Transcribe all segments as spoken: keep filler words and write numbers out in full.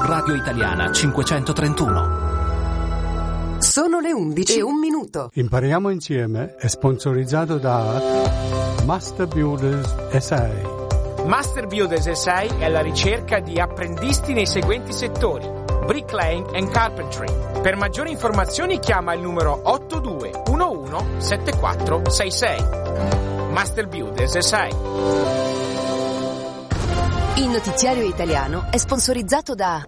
Radio Italiana cinquecentotrentuno. Sono le undici e un minuto. Impariamo insieme è sponsorizzato da Master Builders S A. Master Builders S A è alla ricerca di apprendisti nei seguenti settori: bricklaying and carpentry. Per maggiori informazioni chiama il numero otto due uno uno sette quattro sei sei. Master Builders S A. Il notiziario italiano è sponsorizzato da...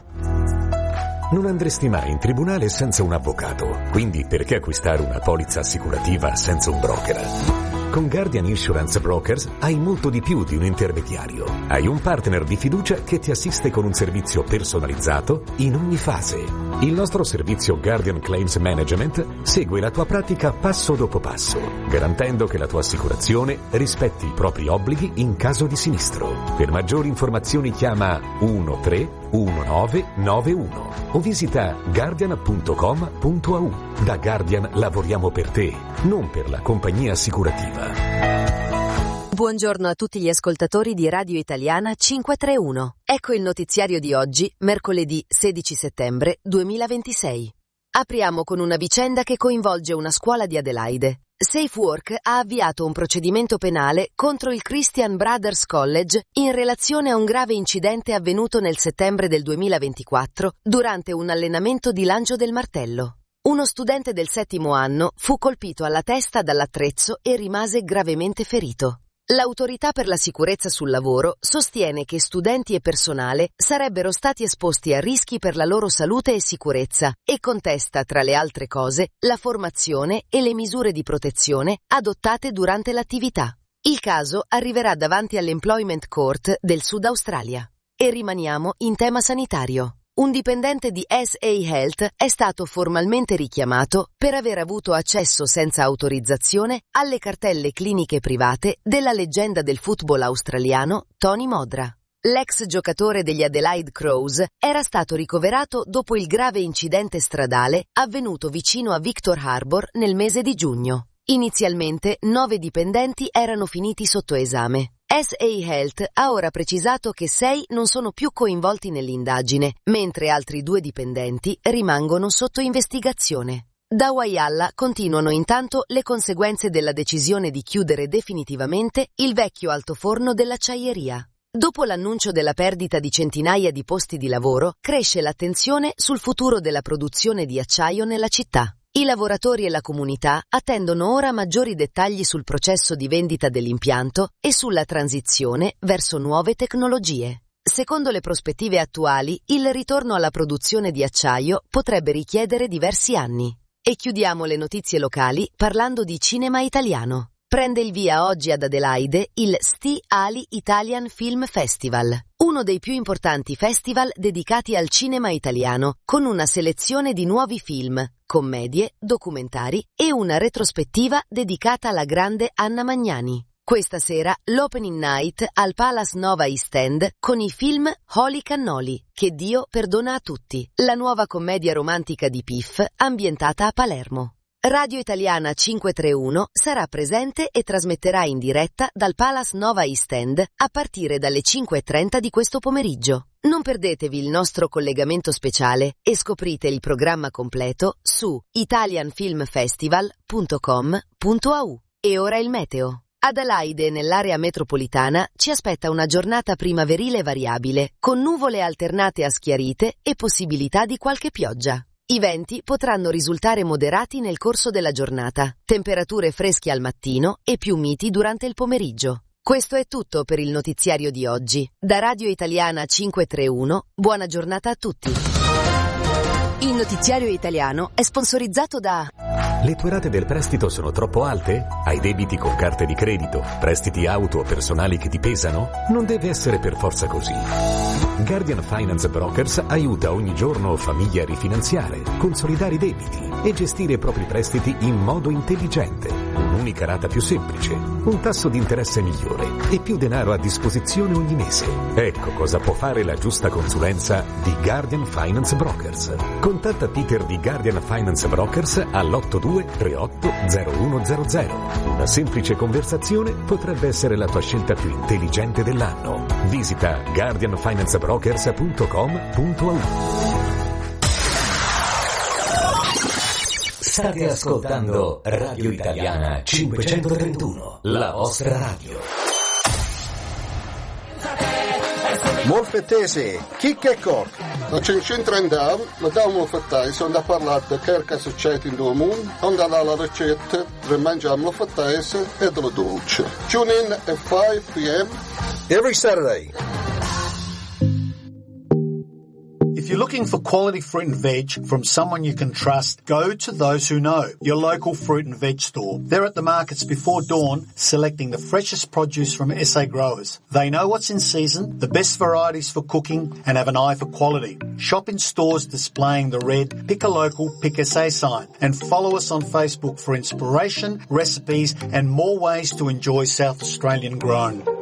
Non andresti mai in tribunale senza un avvocato, quindi perché acquistare una polizza assicurativa senza un broker? Con Guardian Insurance Brokers hai molto di più di un intermediario. Hai un partner di fiducia che ti assiste con un servizio personalizzato in ogni fase. Il nostro servizio Guardian Claims Management segue la tua pratica passo dopo passo, garantendo che la tua assicurazione rispetti i propri obblighi in caso di sinistro. Per maggiori informazioni chiama uno tre uno nove nove uno o visita guardian punto com punto a u. Da Guardian lavoriamo per te, non per la compagnia assicurativa. Buongiorno a tutti gli ascoltatori di Radio Italiana cinquecentotrentuno. Ecco il notiziario di oggi, mercoledì sedici settembre duemilaventisei. Apriamo con una vicenda che coinvolge una scuola di Adelaide. SafeWork ha avviato un procedimento penale contro il Christian Brothers College in relazione a un grave incidente avvenuto nel settembre del duemilaventiquattro durante un allenamento di lancio del martello. Uno studente del settimo anno fu colpito alla testa dall'attrezzo e rimase gravemente ferito. L'Autorità per la sicurezza sul lavoro sostiene che studenti e personale sarebbero stati esposti a rischi per la loro salute e sicurezza e contesta, tra le altre cose, la formazione e le misure di protezione adottate durante l'attività. Il caso arriverà davanti all'Employment Court del Sud Australia. E rimaniamo in tema sanitario. Un dipendente di S A Health è stato formalmente richiamato per aver avuto accesso senza autorizzazione alle cartelle cliniche private della leggenda del football australiano Tony Modra. L'ex giocatore degli Adelaide Crows era stato ricoverato dopo il grave incidente stradale avvenuto vicino a Victor Harbor nel mese di giugno. Inizialmente nove dipendenti erano finiti sotto esame. S A Health ha ora precisato che sei non sono più coinvolti nell'indagine, mentre altri due dipendenti rimangono sotto investigazione. Da Whyalla continuano intanto le conseguenze della decisione di chiudere definitivamente il vecchio altoforno dell'acciaieria. Dopo l'annuncio della perdita di centinaia di posti di lavoro, cresce l'attenzione sul futuro della produzione di acciaio nella città. I lavoratori e la comunità attendono ora maggiori dettagli sul processo di vendita dell'impianto e sulla transizione verso nuove tecnologie. Secondo le prospettive attuali, il ritorno alla produzione di acciaio potrebbe richiedere diversi anni. E chiudiamo le notizie locali parlando di cinema italiano. Prende il via oggi ad Adelaide il Sti Ali Italian Film Festival, uno dei più importanti festival dedicati al cinema italiano, con una selezione di nuovi film, commedie, documentari e una retrospettiva dedicata alla grande Anna Magnani. Questa sera l'opening night al Palace Nova East End con i film Holy Cannoli, Che Dio perdona a tutti, la nuova commedia romantica di Piff ambientata a Palermo. Radio Italiana cinquecentotrentuno sarà presente e trasmetterà in diretta dal Palace Nova East End a partire dalle cinque e trenta di questo pomeriggio. Non perdetevi il nostro collegamento speciale e scoprite il programma completo su italian film festival punto com punto a u. E ora il meteo. Adelaide e nell'area metropolitana ci aspetta una giornata primaverile variabile, con nuvole alternate a schiarite e possibilità di qualche pioggia. I venti potranno risultare moderati nel corso della giornata, temperature fresche al mattino e più miti durante il pomeriggio. Questo è tutto per il notiziario di oggi. Da Radio Italiana cinquecentotrentuno, buona giornata a tutti. Il notiziario italiano è sponsorizzato da... Le tue rate del prestito sono troppo alte? Hai debiti con carte di credito, prestiti auto o personali che ti pesano? Non deve essere per forza così. Guardian Finance Brokers aiuta ogni giorno famiglie a rifinanziare, consolidare i debiti e gestire i propri prestiti in modo intelligente. Un un'unica rata più semplice, un tasso di interesse migliore e più denaro a disposizione ogni mese. Ecco cosa può fare la giusta consulenza di Guardian Finance Brokers. Contatta Peter di Guardian Finance Brokers all'otto due tre otto zero uno zero zero. Una semplice conversazione potrebbe essere la tua scelta più intelligente dell'anno. Visita guardian finance brokers punto com punto a u. State ascoltando Radio Italiana cinquecentotrentuno, la vostra radio. Molfettese, chicca e cork. La cinquecentotrenta la da molfettai sono da parlare di che succede in due mondi, onde la ricetta per mangiare molfettese e dello dolce. Tune in at five p.m. every Saturday. If you're looking for quality fruit and veg from someone you can trust, go to Those Who Know, your local fruit and veg store. They're at the markets before dawn, selecting the freshest produce from S A growers. They know what's in season, the best varieties for cooking, and have an eye for quality. Shop in stores displaying the red Pick a Local, Pick S A sign, and follow us on Facebook for inspiration, recipes, and more ways to enjoy South Australian grown.